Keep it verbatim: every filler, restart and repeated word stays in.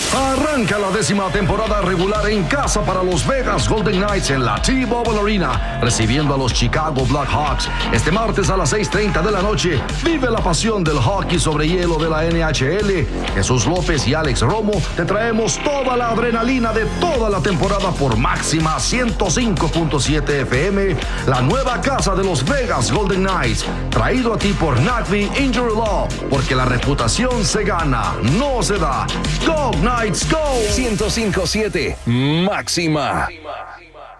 Arranca la décima temporada regular en casa para los Vegas Golden Knights en la T-Mobile Arena, recibiendo a los Chicago Blackhawks. Este martes a las seis treinta de la noche, vive la pasión del hockey sobre hielo de la N H L. Jesús López y Alex Romo te traemos toda la adrenalina de toda la temporada por Máxima ciento cinco punto siete F M, la nueva casa de los Vegas Golden Knights. Traído a ti por Nagby Injury Law, porque la reputación se gana, no se da. Go Knights, go. ciento cinco punto siete Máxima.